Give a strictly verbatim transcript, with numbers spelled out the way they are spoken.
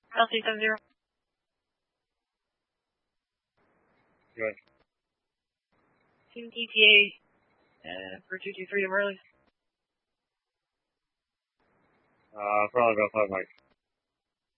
L C seven zero. Good. Team E T A uh, for two two three to Marley. Uh, probably about five mics.